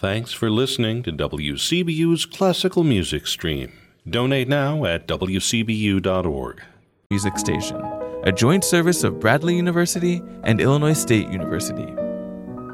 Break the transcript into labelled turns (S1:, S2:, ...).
S1: Thanks for listening to WCBU's Classical Music Stream. Donate now at wcbu.org.
S2: Music Station, a joint service of Bradley University and Illinois State University.